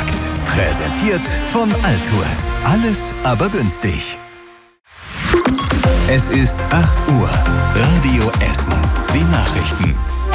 Geweckt. Präsentiert von Altours. Alles aber günstig. Es ist 8 Uhr. Radio Essen. Die Nachrichten.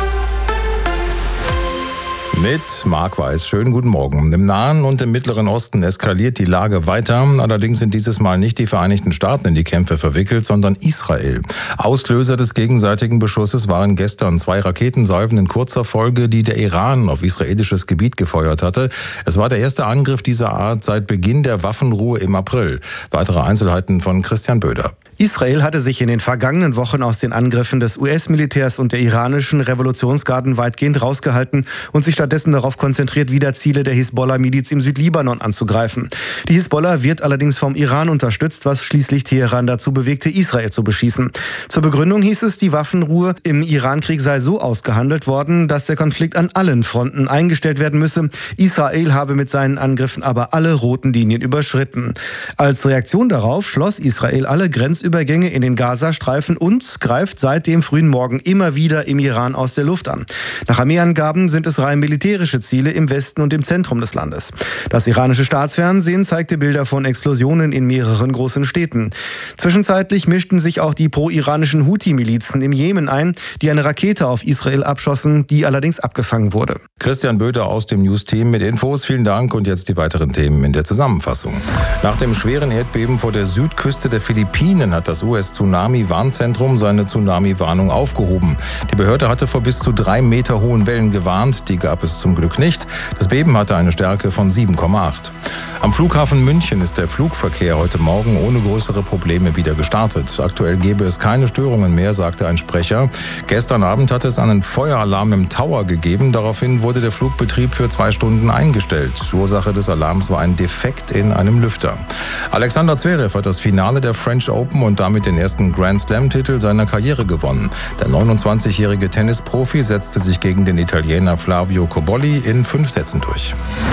Mit Marc Weiß. Schönen guten Morgen. Im Nahen und im Mittleren Osten eskaliert die Lage weiter. Allerdings sind dieses Mal nicht die Vereinigten Staaten in die Kämpfe verwickelt, sondern Israel. Auslöser des gegenseitigen Beschusses waren gestern 2 Raketensalven in kurzer Folge, die der Iran auf israelisches Gebiet gefeuert hatte. Es war der erste Angriff dieser Art seit Beginn der Waffenruhe im April. Weitere Einzelheiten von Christian Böder. Israel hatte sich in den vergangenen Wochen aus den Angriffen des US-Militärs und der iranischen Revolutionsgarden weitgehend rausgehalten und sich stattdessen darauf konzentriert, wieder Ziele der Hisbollah-Miliz im Südlibanon anzugreifen. Die Hisbollah wird allerdings vom Iran unterstützt, was schließlich Teheran dazu bewegte, Israel zu beschießen. Zur Begründung hieß es, die Waffenruhe im Irankrieg sei so ausgehandelt worden, dass der Konflikt an allen Fronten eingestellt werden müsse. Israel habe mit seinen Angriffen aber alle roten Linien überschritten. Als Reaktion darauf schloss Israel alle Grenzübergänge in den Gazastreifen und greift seit dem frühen Morgen immer wieder im Iran aus der Luft an. Nach Armeeangaben sind es rein militärische Ziele im Westen und im Zentrum des Landes. Das iranische Staatsfernsehen zeigte Bilder von Explosionen in mehreren großen Städten. Zwischenzeitlich mischten sich auch die pro-iranischen Houthi-Milizen im Jemen ein, die eine Rakete auf Israel abschossen, die allerdings abgefangen wurde. Christian Böder aus dem News-Team mit Infos. Vielen Dank und jetzt die weiteren Themen in der Zusammenfassung. Nach dem schweren Erdbeben vor der Südküste der Philippinen hat das US-Tsunami-Warnzentrum seine Tsunami-Warnung aufgehoben. Die Behörde hatte vor bis zu 3 Meter hohen Wellen gewarnt. Die gab es zum Glück nicht. Das Beben hatte eine Stärke von 7,8. Am Flughafen München ist der Flugverkehr heute Morgen ohne größere Probleme wieder gestartet. Aktuell gebe es keine Störungen mehr, sagte ein Sprecher. Gestern Abend hatte es einen Feueralarm im Tower gegeben. Daraufhin wurde der Flugbetrieb für 2 Stunden eingestellt. Ursache des Alarms war ein Defekt in einem Lüfter. Alexander Zverev hat das Finale der French Open und damit den ersten Grand-Slam-Titel seiner Karriere gewonnen. Der 29-jährige Tennisprofi setzte sich gegen den Italiener Flavio Cobolli in 5 Sätzen durch.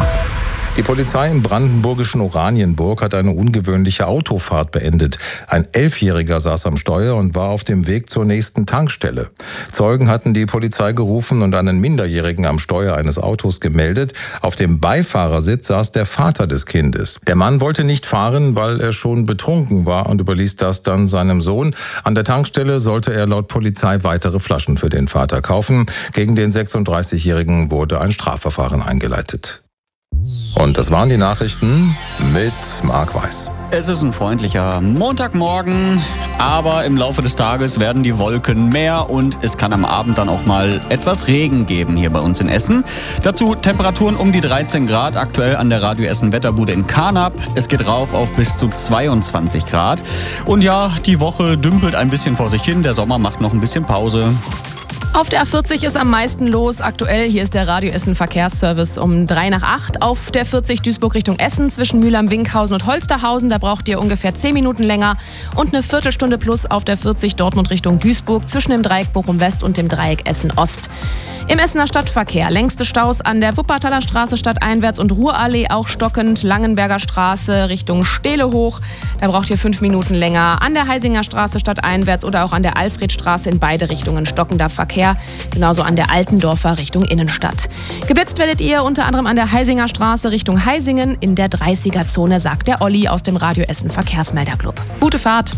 Die Polizei im brandenburgischen Oranienburg hat eine ungewöhnliche Autofahrt beendet. Ein 11-Jähriger saß am Steuer und war auf dem Weg zur nächsten Tankstelle. Zeugen hatten die Polizei gerufen und einen Minderjährigen am Steuer eines Autos gemeldet. Auf dem Beifahrersitz saß der Vater des Kindes. Der Mann wollte nicht fahren, weil er schon betrunken war und überließ das dann seinem Sohn. An der Tankstelle sollte er laut Polizei weitere Flaschen für den Vater kaufen. Gegen den 36-Jährigen wurde ein Strafverfahren eingeleitet. Und das waren die Nachrichten mit Marc Weiß. Es ist ein freundlicher Montagmorgen, aber im Laufe des Tages werden die Wolken mehr und es kann am Abend dann auch mal etwas Regen geben hier bei uns in Essen. Dazu Temperaturen um die 13 Grad, aktuell an der Radio Essen Wetterbude in Karnap. Es geht rauf auf bis zu 22 Grad. Und ja, die Woche dümpelt ein bisschen vor sich hin, der Sommer macht noch ein bisschen Pause. Auf der A40 ist am meisten los. Aktuell, hier ist der Radio Essen Verkehrsservice um 7:55. Auf der 40 Duisburg Richtung Essen zwischen Mülheim-Winkhausen und Holsterhausen. Da braucht ihr ungefähr 10 Minuten länger. Und eine Viertelstunde plus auf der 40 Dortmund Richtung Duisburg zwischen dem Dreieck Bochum West und dem Dreieck Essen Ost. Im Essener Stadtverkehr längste Staus an der Wuppertaler Straße stadteinwärts und Ruhrallee auch stockend. Langenberger Straße Richtung Stehle hoch. Da braucht ihr 5 Minuten länger. An der Heisinger Straße stadteinwärts oder auch an der Alfredstraße in beide Richtungen stockender Verkehr. Genauso an der Altendorfer Richtung Innenstadt. Geblitzt werdet ihr unter anderem an der Heisinger Straße Richtung Heisingen in der 30er-Zone, sagt der Olli aus dem Radio Essen Verkehrsmelderclub. Gute Fahrt!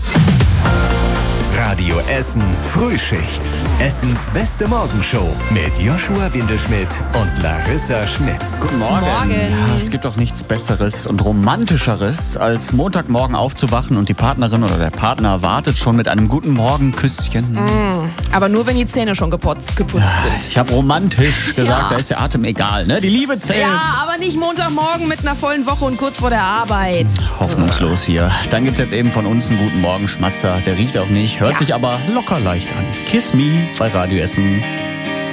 Radio Essen Frühschicht. Essens beste Morgenshow mit Joshua Windelschmidt und Larissa Schmitz. Guten Morgen. Ja, es gibt doch nichts Besseres und Romantischeres, als Montagmorgen aufzuwachen und die Partnerin oder der Partner wartet schon mit einem guten Morgen-Küsschen. Aber nur, wenn die Zähne schon geputzt sind. Ich habe romantisch gesagt, da ist der Atem egal, ne? Die Liebe zählt. Ja, aber nicht Montagmorgen mit einer vollen Woche und kurz vor der Arbeit. Hoffnungslos hier. Dann gibt's jetzt eben von uns einen guten Morgenschmatzer. Der riecht auch nicht, hört sich aber locker leicht an. Kiss Me bei Radio Essen.